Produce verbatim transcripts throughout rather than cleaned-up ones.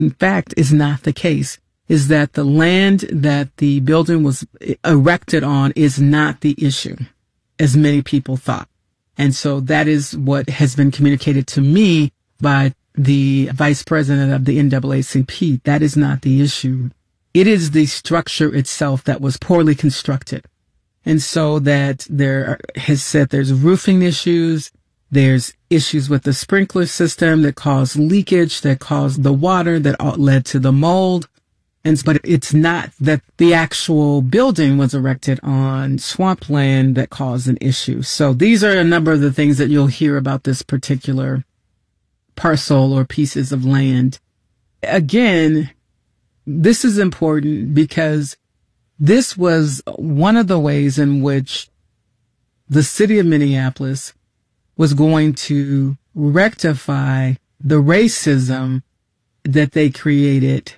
in fact is not the case, is that the land that the building was erected on is not the issue, as many people thought. And so that is what has been communicated to me by the vice president of the N double A C P. That is not the issue. It is the structure itself that was poorly constructed. And so that there has said there's roofing issues, there's issues with the sprinkler system that caused leakage, that caused the water, that led to the mold. And but it's not that the actual building was erected on swampland that caused an issue. So these are a number of the things that you'll hear about this particular parcel or pieces of land. Again, this is important because this was one of the ways in which the city of Minneapolis was going to rectify the racism that they created.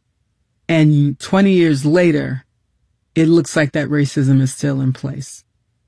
And twenty years later, it looks like that racism is still in place.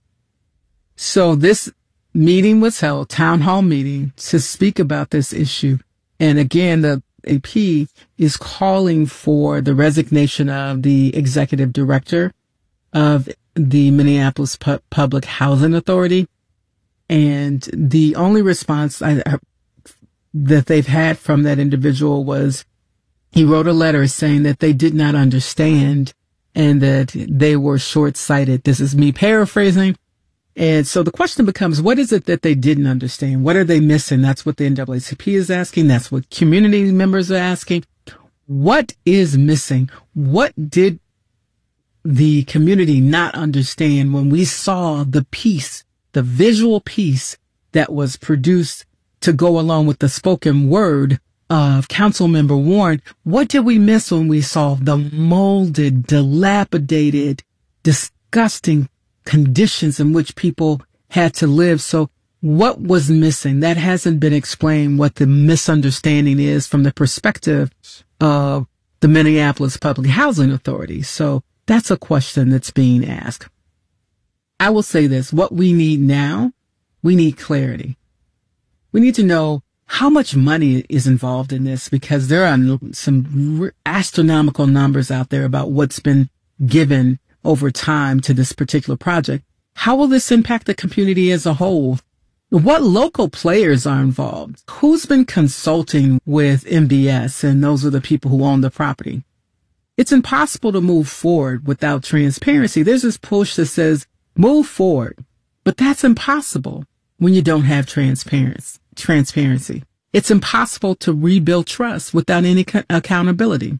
So this meeting was held, town hall meeting, to speak about this issue. And again, the A P is calling for the resignation of the executive director of the Minneapolis Pu- Public Housing Authority. And the only response I, that they've had from that individual was he wrote a letter saying that they did not understand and that they were short-sighted. This is me paraphrasing. And so the question becomes, what is it that they didn't understand? What are they missing? That's what the N double A C P is asking. That's what community members are asking. What is missing? What did the community not understand when we saw the piece, the visual piece that was produced to go along with the spoken word of Councilmember Warren? What did we miss when we saw the molded, dilapidated, disgusting conditions in which people had to live? So what was missing? That hasn't been explained, what the misunderstanding is from the perspective of the Minneapolis Public Housing Authority. So that's a question that's being asked. I will say this, what we need now, we need clarity. We need to know how much money is involved in this, because there are some astronomical numbers out there about what's been given over time to this particular project. How will this impact the community as a whole? What local players are involved? Who's been consulting with M B S? And those are the people who own the property. It's impossible to move forward without transparency. There's this push that says move forward, but that's impossible when you don't have transparency. Transparency. It's impossible to rebuild trust without any co- accountability.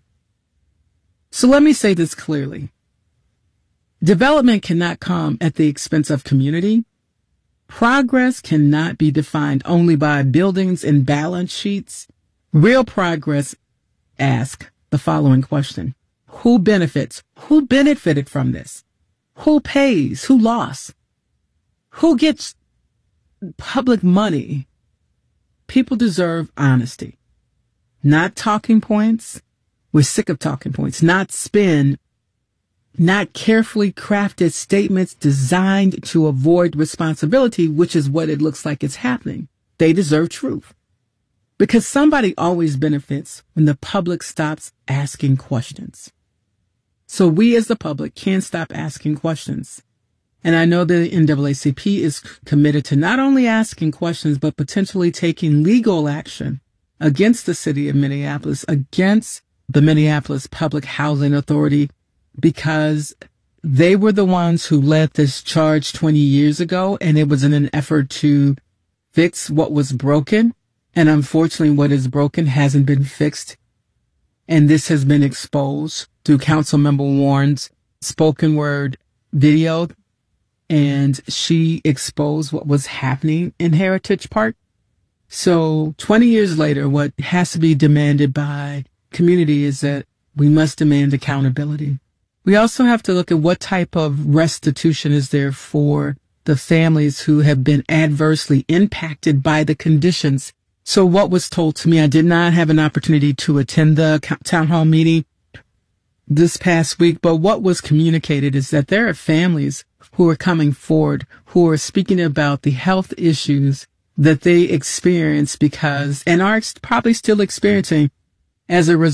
So let me say this clearly. Development cannot come at the expense of community. Progress cannot be defined only by buildings and balance sheets. Real progress asks the following question. Who benefits? Who benefited from this? Who pays? Who lost? Who gets public money? People deserve honesty, not talking points. We're sick of talking points, not spin, not carefully crafted statements designed to avoid responsibility, which is what it looks like is happening. They deserve truth, because somebody always benefits when the public stops asking questions. So we as the public can't stop asking questions. And I know the N double A C P is committed to not only asking questions, but potentially taking legal action against the city of Minneapolis, against the Minneapolis Public Housing Authority, because they were the ones who led this charge twenty years ago. And it was in an effort to fix what was broken. And unfortunately, what is broken hasn't been fixed. And this has been exposed through Councilmember Warren's spoken word video. And she exposed what was happening in Heritage Park. So twenty years later, what has to be demanded by community is that we must demand accountability. We also have to look at what type of restitution is there for the families who have been adversely impacted by the conditions. So what was told to me, I did not have an opportunity to attend the town hall meeting this past week, but what was communicated is that there are families who are coming forward, who are speaking about the health issues that they experience because, and are probably still experiencing, As a result,